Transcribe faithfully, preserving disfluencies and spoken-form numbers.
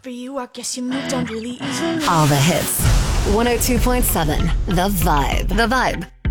for you, I guess you moved on really easily. All the hits. one oh two point seven The Vibe. The Vibe.